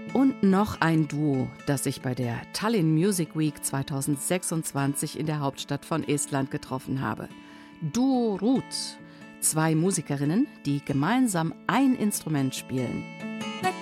Und noch ein Duo, das ich bei der Tallinn Music Week 2026 in der Hauptstadt von Estland getroffen habe. Duo Ruut, 2 Musikerinnen, die gemeinsam ein Instrument spielen.